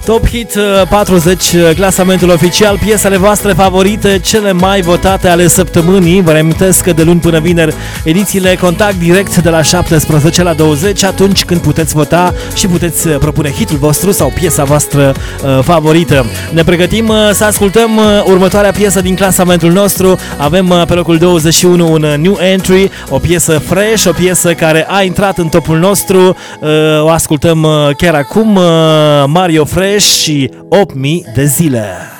Top Hit 40, clasamentul oficial, piesele voastre favorite, cele mai votate ale săptămânii. Vă reamintesc că de luni până vineri edițiile Contact Direct de la 17 la 20, atunci când puteți vota și puteți propune hitul vostru sau piesa voastră favorită. Ne pregătim să ascultăm următoarea piesă din clasamentul nostru. Avem pe locul 21 un new entry, o piesă fresh, o piesă care a intrat în topul nostru. O ascultăm chiar acum, Mario Fresh și 8000 de zile.